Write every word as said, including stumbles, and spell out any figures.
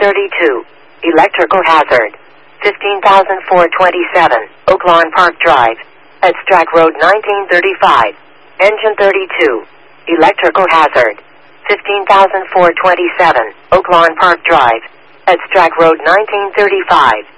thirty-two. Electrical hazard. fifteen thousand four hundred twenty-seven. Oaklawn Park Drive. Extract Road nineteen thirty-five. Engine thirty-two. Electrical hazard. fifteen thousand four hundred twenty-seven. Oaklawn Park Drive. Extract Road nineteen thirty-five.